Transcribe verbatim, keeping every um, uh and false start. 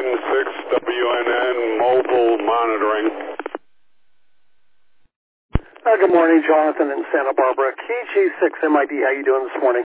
six W N N mobile monitoring. Uh, good morning, Jonathan in Santa Barbara. K G six M I D, how you doing this morning?